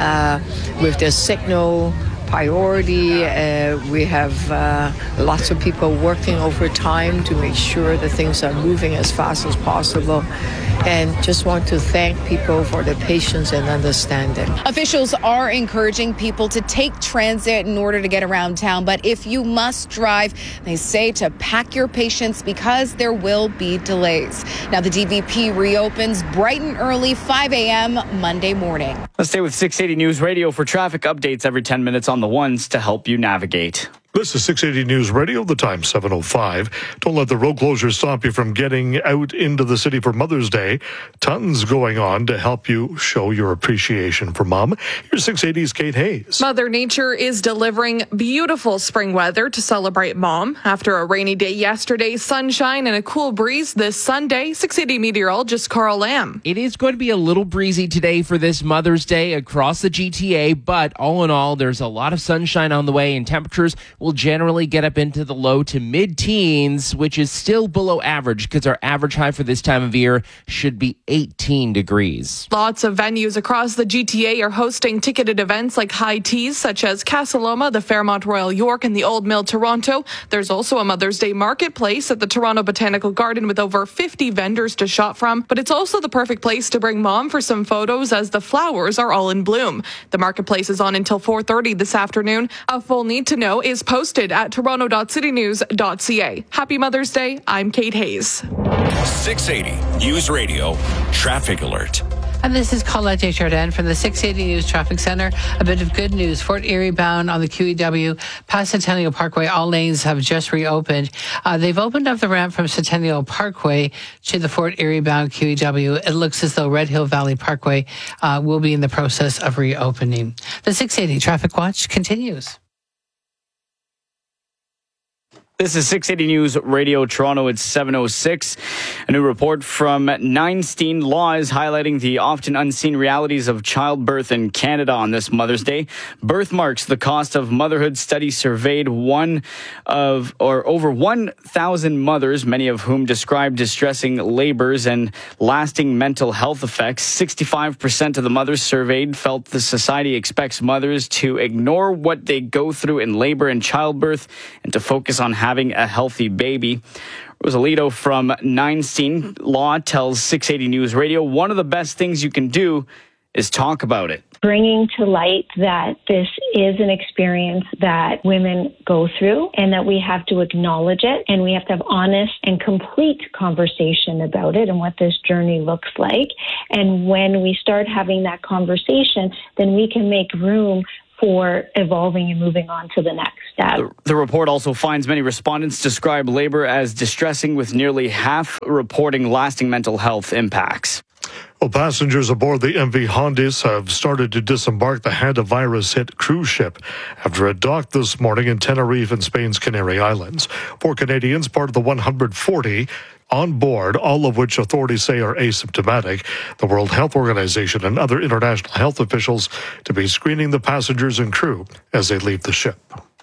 with their signal priority. We have lots of people working overtime to make sure that things are moving as fast as possible. And just want to thank people for their patience and understanding. Officials are encouraging people to take transit in order to get around town. But if you must drive, they say to pack your patience because there will be delays. Now, the DVP reopens bright and early, 5 a.m. Monday morning. Let's stay with 680 News Radio for traffic updates every 10 minutes on the ones to help you navigate. This is 680 News Radio, the time 7:05. Don't let the road closures stop you from getting out into the city for Mother's Day. Tons going on to help you show your appreciation for Mom. Here's 680's Kate Hayes. Mother Nature is delivering beautiful spring weather to celebrate Mom. After a rainy day yesterday, sunshine and a cool breeze this Sunday. 680 meteorologist Carl Lamb. It is going to be a little breezy today for this Mother's Day across the GTA, but all in all, there's a lot of sunshine on the way, and temperatures will generally get up into the low to mid-teens, which is still below average because our average high for this time of year should be 18 degrees. Lots of venues across the GTA are hosting ticketed events like high teas such as Casa Loma, the Fairmont Royal York, and the Old Mill Toronto. There's also a Mother's Day marketplace at the Toronto Botanical Garden with over 50 vendors to shop from, but it's also the perfect place to bring Mom for some photos as the flowers are all in bloom. The marketplace is on until 4:30 this afternoon. A full need to know is posted at toronto.citynews.ca. Happy Mother's Day. I'm Kate Hayes. 680 News Radio Traffic Alert. And this is Colette Desjardins from the 680 News Traffic Center. A bit of good news. Fort Erie bound on the QEW past Centennial Parkway. All lanes have just reopened. They've opened up the ramp from Centennial Parkway to the Fort Erie bound QEW. It looks as though Red Hill Valley Parkway will be in the process of reopening. The 680 Traffic Watch continues. This is 680 News Radio Toronto. It's 7:06. A new report from Neinstein Law is highlighting the often unseen realities of childbirth in Canada on this Mother's Day. Birthmarks, the cost of motherhood study surveyed over 1,000 mothers, many of whom described distressing labors and lasting mental health effects. 65% of the mothers surveyed felt the society expects mothers to ignore what they go through in labor and childbirth and to focus on having a healthy baby. Rosalito from Neinstein Law tells 680 News Radio, one of the best things you can do is talk about it. Bringing to light that this is an experience that women go through and that we have to acknowledge it and we have to have honest and complete conversation about it and what this journey looks like. And when we start having that conversation, then we can make room for evolving and moving on to the next step. The report also finds many respondents describe labor as distressing, with nearly half reporting lasting mental health impacts. Well, passengers aboard the MV Hondas have started to disembark the hantavirus-hit cruise ship after it docked this morning in Tenerife in Spain's Canary Islands. 4 Canadians, part of the 140 on board, all of which authorities say are asymptomatic. The World Health Organization and other international health officials to be screening the passengers and crew as they leave the ship.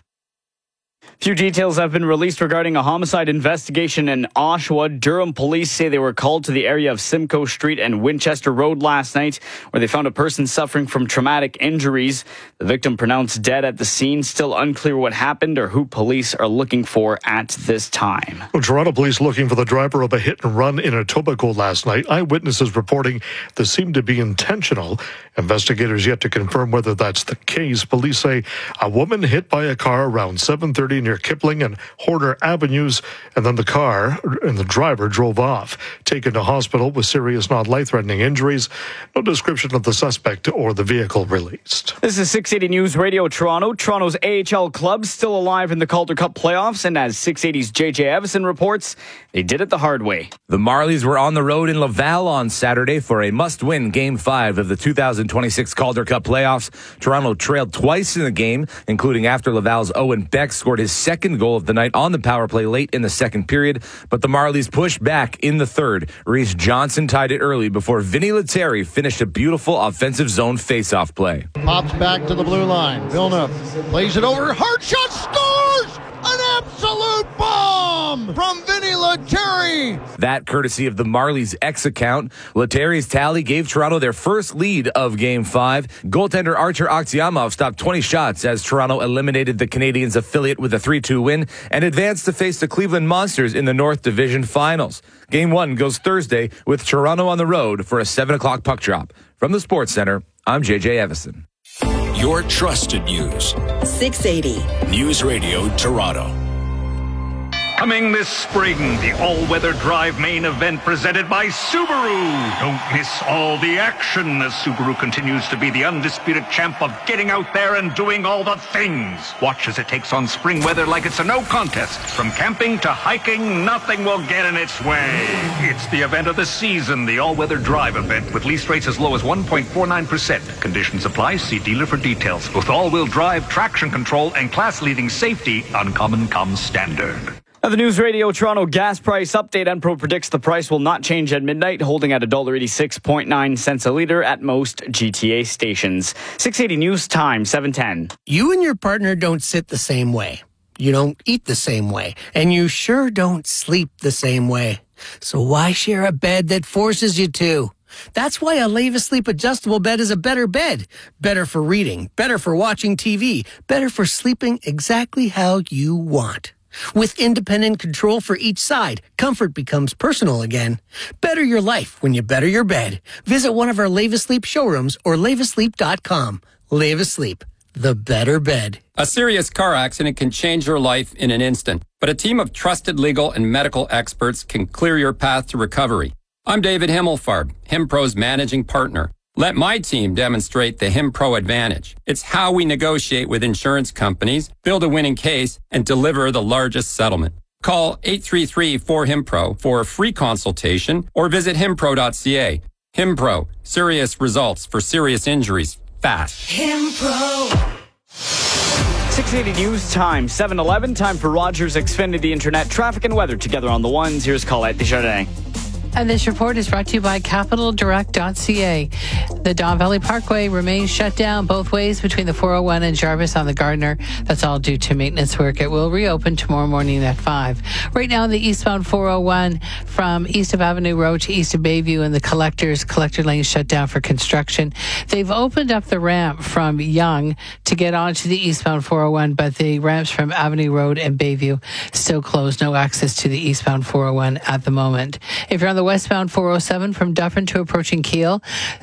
Few details have been released regarding a homicide investigation in Oshawa. Durham police say they were called to the area of Simcoe Street and Winchester Road last night, where they found a person suffering from traumatic injuries. The victim pronounced dead at the scene. Still unclear what happened or who police are looking for at this time. Well, Toronto police looking for the driver of a hit and run in Etobicoke last night. Eyewitnesses reporting this seemed to be intentional. Investigators yet to confirm whether that's the case. Police say a woman hit by a car around 7:30 near Kipling and Horner Avenues, and then the car and the driver drove off. Taken to hospital with serious non-life-threatening injuries. No description of the suspect or the vehicle released. This is 680 News Radio Toronto. Toronto's AHL club still alive in the Calder Cup playoffs, and as 680's JJ Evison reports, they did it the hard way. The Marlies were on the road in Laval on Saturday for a must-win Game 5 of the 2026 Calder Cup playoffs. Toronto trailed twice in the game, including after Laval's Owen Beck scored his second goal of the night on the power play late in the second period, but the Marlies pushed back in the third. Reese Johnson tied it early before Vinny Lettieri finished a beautiful offensive zone face-off play. Pops back to the blue line. Villeneuve plays it over. Hard shot, scores! An absolute bomb from Vinny Lettieri. That courtesy of the Marlies' X account. Lettieri's tally gave Toronto their first lead of Game 5. Goaltender Archer Aksyamov stopped 20 shots as Toronto eliminated the Canadiens' affiliate with a 3-2 win and advanced to face the Cleveland Monsters in the North Division Finals. Game 1 goes Thursday with Toronto on the road for a 7 o'clock puck drop. From the Sports Center, I'm JJ Evison. Your trusted news. 680 News Radio Toronto. Coming this spring, the all-weather drive main event presented by Subaru. Don't miss all the action as Subaru continues to be the undisputed champ of getting out there and doing all the things. Watch as it takes on spring weather like it's a no contest. From camping to hiking, nothing will get in its way. It's the event of the season, the all-weather drive event with lease rates as low as 1.49%. Conditions apply. See dealer for details. With all-wheel drive, traction control, and class-leading safety, Uncommon comes standard. Now, the News Radio Toronto gas price update. Enpro predicts the price will not change at midnight, holding at $1.86.9 a litre at most GTA stations. 680 News Time, 7:10. You and your partner don't sit the same way. You don't eat the same way. And you sure don't sleep the same way. So why share a bed that forces you to? That's why a Leva Sleep adjustable bed is a better bed. Better for reading, better for watching TV, better for sleeping exactly how you want. With independent control for each side, comfort becomes personal again. Better your life when you better your bed. Visit one of our Leva Sleep showrooms or levasleep.com. Leva Sleep, the better bed. A serious car accident can change your life in an instant, but a team of trusted legal and medical experts can clear your path to recovery. I'm David Himmelfarb, HimPro's managing partner. Let my team demonstrate the HimPro advantage. It's how we negotiate with insurance companies, build a winning case, and deliver the largest settlement. Call 833-4HIMPRO for a free consultation or visit himpro.ca. HimPro, serious results for serious injuries fast. HimPro. 680 News Time, 7:11. Time for Rogers Xfinity Internet traffic and weather together on the ones. Here's Colette Desjardins. And this report is brought to you by CapitalDirect.ca. The Don Valley Parkway remains shut down both ways between the 401 and Jarvis on the Gardiner. That's all due to maintenance work. It will reopen tomorrow morning at 5. Right now, the eastbound 401 from east of Avenue Road to east of Bayview and the collector lane shut down for construction. They've opened up the ramp from Yonge to get onto the eastbound 401, but the ramps from Avenue Road and Bayview still closed. No access to the eastbound 401 at the moment. If you're on the westbound 407 from Dufferin to approaching Kiel,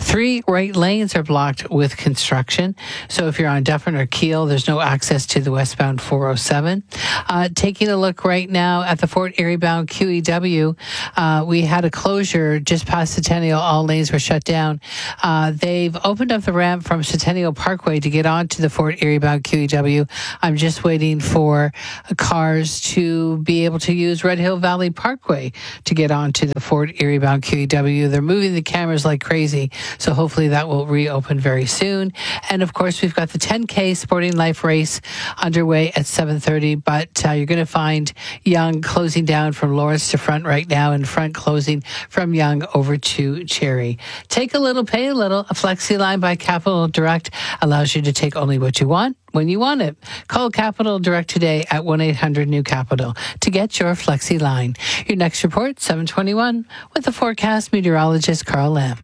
3 right lanes are blocked with construction. So if you're on Dufferin or Kiel, there's no access to the westbound 407. Taking a look right now at the Fort Erie bound QEW, we had a closure just past Centennial. All lanes were shut down. They've opened up the ramp from Centennial Parkway to get onto the Fort Erie bound QEW. I'm just waiting for cars to be able to use Red Hill Valley Parkway to get onto the Fort Erie bound QEW. They're moving the cameras like crazy, so hopefully that will reopen very soon. And of course, we've got the 10K Sporting Life race underway at 7:30, but you're going to find Yonge closing down from Lawrence to Front right now, and Front closing from Yonge over to Cherry. Take a little, pay a little. A Flexi line by Capital Direct allows you to take only what you want when you want it. Call Capital Direct today at 1-800-NEW-CAPITAL to get your Flexi line. Your next report, 7:21, with the forecast meteorologist Carl Lamb.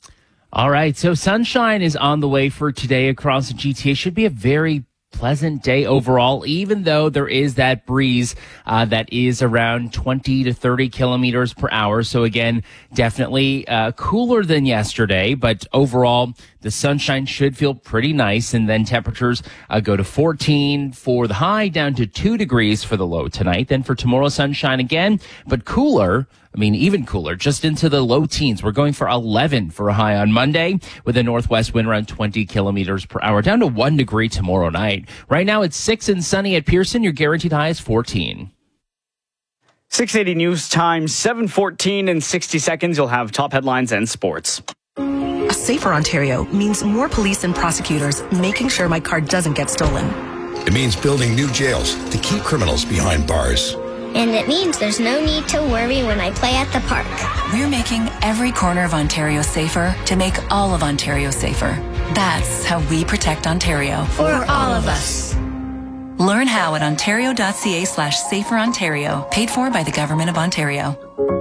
All right, so sunshine is on the way for today across the GTA. Should be a very pleasant day overall, even though there is that breeze that is around 20 to 30 kilometers per hour. So again, definitely cooler than yesterday, but overall, the sunshine should feel pretty nice. And then temperatures go to 14 for the high, down to 2 degrees for the low tonight. Then for tomorrow, sunshine again, but cooler. I mean, even cooler, just into the low teens. We're going for 11 for a high on Monday with a northwest wind around 20 kilometers per hour, down to 1 degree tomorrow night. Right now, it's 6 and sunny at Pearson. Your guaranteed high is 14. 680 News Time, 7:14 in 60 seconds. You'll have top headlines and sports. A safer Ontario means more police and prosecutors making sure my car doesn't get stolen. It means building new jails to keep criminals behind bars. And it means there's no need to worry when I play at the park. We're making every corner of Ontario safer to make all of Ontario safer. That's how we protect Ontario. For all of us. Learn how at ontario.ca/saferontario. Paid for by the Government of Ontario.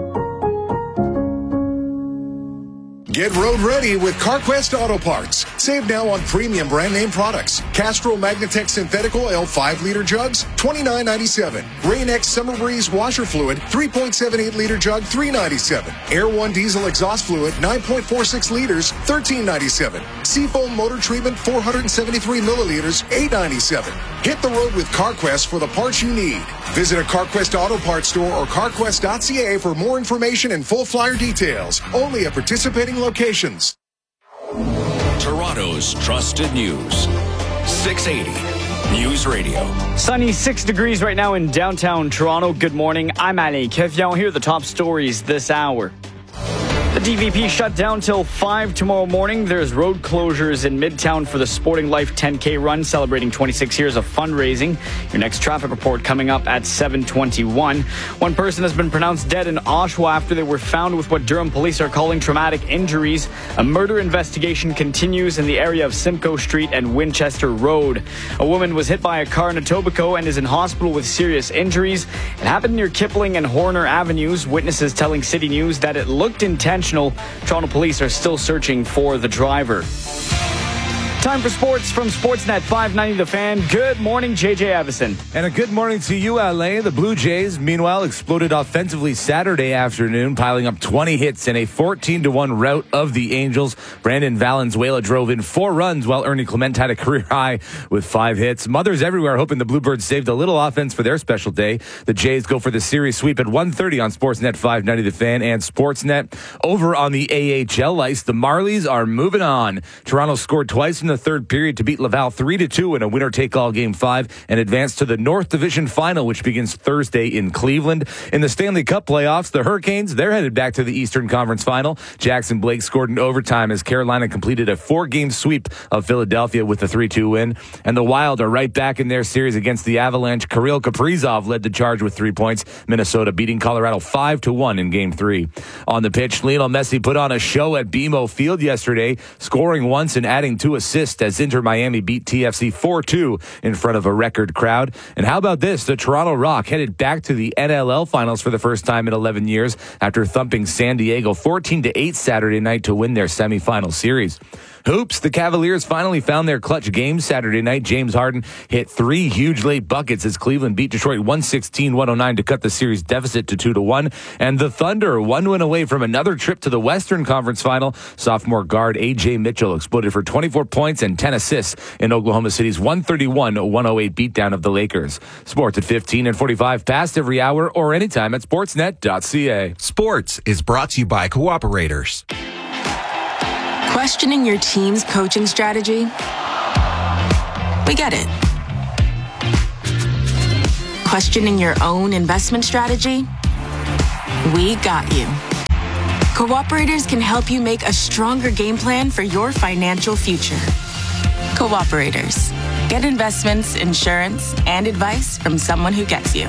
Get road ready with CarQuest Auto Parts. Save now on premium brand name products. Castrol Magnatech Synthetic Oil 5-liter jugs, $29.97. Rain-X Summer Breeze washer fluid, 3.78-liter jug, $3.97. Air One diesel exhaust fluid, 9.46 liters, $13.97. Seafoam motor treatment, 473 milliliters, $8.97. Hit the road with CarQuest for the parts you need. Visit a CarQuest Auto Parts store or carquest.ca for more information and full flyer details. Only at participating locations. Toronto's trusted news. 680 News Radio. Sunny, 6 degrees right now in downtown Toronto. Good morning. I'm Ali Kefion. Here are the top stories this hour. The DVP shut down till 5 tomorrow morning. There's road closures in Midtown for the Sporting Life 10K run, celebrating 26 years of fundraising. Your next traffic report coming up at 7:21. One person has been pronounced dead in Oshawa after they were found with what Durham police are calling traumatic injuries. A murder investigation continues in the area of Simcoe Street and Winchester Road. A woman was hit by a car in Etobicoke and is in hospital with serious injuries. It happened near Kipling and Horner Avenues. Witnesses telling City News that it looked intentional. Toronto police are still searching for the driver. Time for sports from Sportsnet 590 The Fan. Good morning, JJ Evison. And a good morning to you, LA. The Blue Jays, meanwhile, exploded offensively Saturday afternoon, piling up 20 hits in a 14-1 rout of the Angels. Brandon Valenzuela drove in 4 runs, while Ernie Clement had a career high with 5 hits. Mothers everywhere hoping the Bluebirds saved a little offense for their special day. The Jays go for the series sweep at 1:30 on Sportsnet 590 The Fan and Sportsnet. Over on the AHL ice, the Marlies are moving on. Toronto scored twice in the the third period to beat Laval 3-2 in a winner-take-all Game 5 and advance to the North Division Final, which begins Thursday in Cleveland. In the Stanley Cup playoffs, the Hurricanes, they're headed back to the Eastern Conference Final. Jackson Blake scored in overtime as Carolina completed a 4-game sweep of Philadelphia with a 3-2 win. And the Wild are right back in their series against the Avalanche. Kirill Kaprizov led the charge with 3 points. Minnesota beating Colorado 5-1 in Game 3. On the pitch, Lionel Messi put on a show at BMO Field yesterday, scoring once and adding 2 assists as Inter Miami beat TFC 4-2 in front of a record crowd. And how about this? The Toronto Rock headed back to the NLL Finals for the first time in 11 years after thumping San Diego 14-8 Saturday night to win their semifinal series. Hoops, the Cavaliers finally found their clutch game Saturday night. James Harden hit 3 huge late buckets as Cleveland beat Detroit 116-109 to cut the series deficit to 2-1. And the Thunder, 1 win away from another trip to the Western Conference Final. Sophomore guard A.J. Mitchell exploded for 24 points and 10 assists in Oklahoma City's 131-108 beatdown of the Lakers. Sports at 15 and 45 past every hour or anytime at sportsnet.ca. Sports is brought to you by Cooperators. Questioning your team's coaching strategy? We get it. Questioning your own investment strategy? We got you. Cooperators can help you make a stronger game plan for your financial future. Cooperators. Get investments, insurance, and advice from someone who gets you.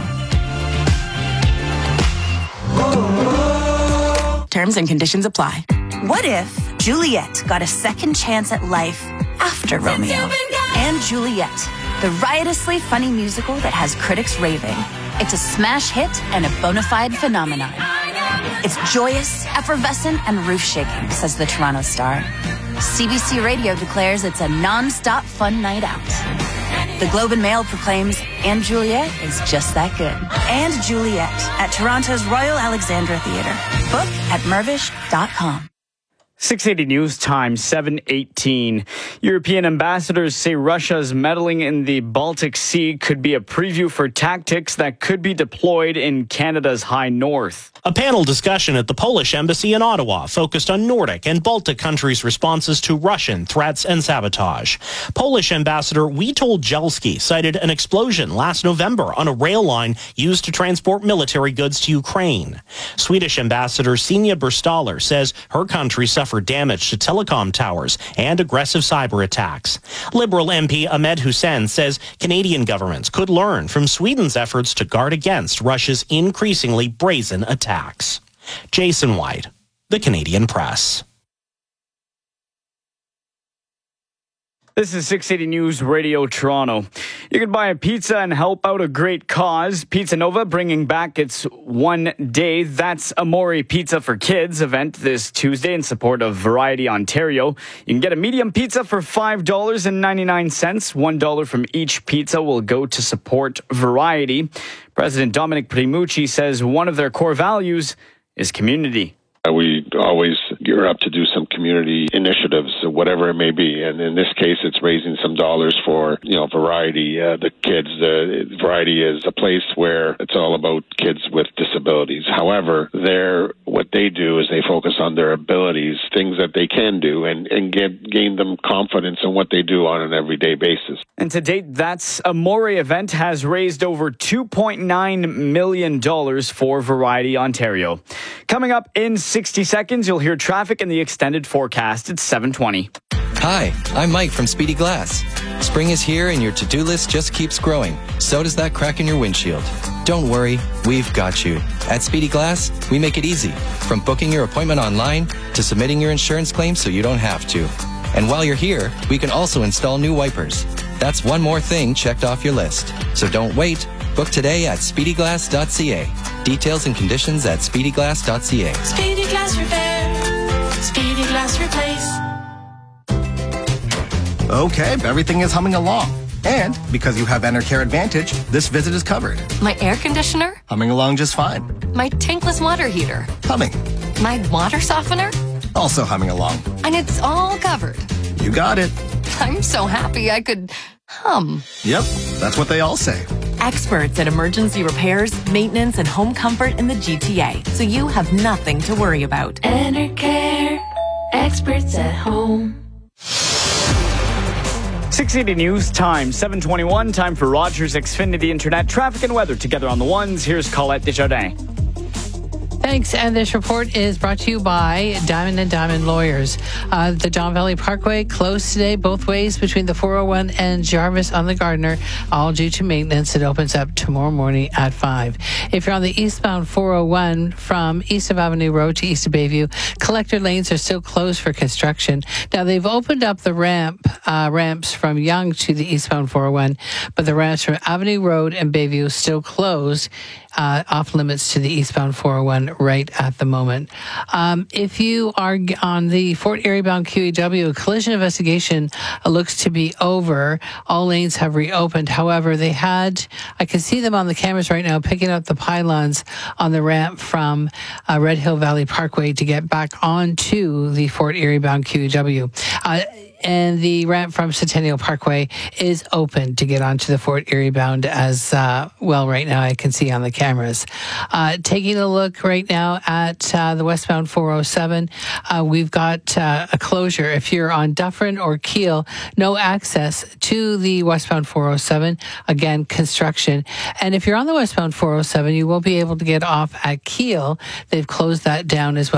Terms and conditions apply. What if Juliet got a second chance at life after Romeo? And Juliet, the riotously funny musical that has critics raving. It's a smash hit and a bona fide phenomenon. It's joyous, effervescent, and roof-shaking, says the Toronto Star. CBC Radio declares it's a non-stop fun night out. The Globe and Mail proclaims, and Juliet is just that good. And Juliet at Toronto's Royal Alexandra Theatre. Book at mervish.com. 680 News Time, 7:18. European ambassadors say Russia's meddling in the Baltic Sea could be a preview for tactics that could be deployed in Canada's high north. A panel discussion at the Polish embassy in Ottawa focused on Nordic and Baltic countries' responses to Russian threats and sabotage. Polish ambassador Witold Jelski cited an explosion last November on a rail line used to transport military goods to Ukraine. Swedish ambassador Signe Berstaller says her country suffered damage to telecom towers and aggressive cyber attacks. Liberal MP Ahmed Hussein says Canadian governments could learn from Sweden's efforts to guard against Russia's increasingly brazen attacks. Jason White, The Canadian Press. This is 680 News Radio Toronto. You can buy a pizza and help out a great cause. Pizza Nova bringing back its one day That's Amore Pizza for Kids event this Tuesday in support of Variety Ontario. You can get a medium pizza for $5.99. $1 from each pizza will go to support Variety. President Dominic Primucci says one of their core values is community. We always gear up to do some community initiatives, whatever it may be. And in this case, it's raising some dollars for, Variety, the kids. Variety is a place where it's all about kids with disabilities. However, what they do is they focus on their abilities, things that they can do, and gain them confidence in what they do on an everyday basis. And to date, That's Amore event has raised over $2.9 million for Variety Ontario. Coming up in 60 seconds, you'll hear traffic in the extended forecast at 7:20. Hi, I'm Mike from Speedy Glass. Spring is here and your to-do list just keeps growing. So does that crack in your windshield. Don't worry, we've got you. At Speedy Glass, we make it easy. From booking your appointment online to submitting your insurance claim so you don't have to. And while you're here, we can also install new wipers. That's one more thing checked off your list. So don't wait. Book today at speedyglass.ca. Details and conditions at speedyglass.ca. Speedy Glass Repair. Speedy Glass Replace. Okay, everything is humming along. And because you have Enercare Advantage, this visit is covered. My air conditioner? Humming along just fine. My tankless water heater? Humming. My water softener? Also humming along. And it's all covered. You got it. I'm so happy I could hum. Yep, that's what they all say. Experts at emergency repairs, maintenance, and home comfort in the GTA, so you have nothing to worry about. Enercare, experts at home. 680 News Time, 7:21. Time for Rogers Xfinity Internet traffic and weather together on the ones. Here's Colette Desjardins. Thanks. And this report is brought to you by Diamond and Diamond Lawyers. The Don Valley Parkway closed today both ways between the 401 and Jarvis on the Gardiner, all due to maintenance. It opens up tomorrow morning at 5. If you're on the eastbound 401 from east of Avenue Road to east of Bayview, collector lanes are still closed for construction. Now, they've opened up the ramps from Yonge to the eastbound 401, but the ramps from Avenue Road and Bayview still closed, off limits to the eastbound 401 right at the moment. If you are on the Fort Erie bound QEW, collision investigation looks to be over. All lanes have reopened. However, I can see them on the cameras right now picking up the pylons on the ramp from Red Hill Valley Parkway to get back onto the Fort Erie bound QEW. And the ramp from Centennial Parkway is open to get onto the Fort Erie bound as well right now, I can see on the cameras. Taking a look right now at the westbound 407, we've got a closure. If you're on Dufferin or Kiel, no access to the westbound 407. Again, construction. And if you're on the westbound 407, you won't be able to get off at Kiel. They've closed that down as well.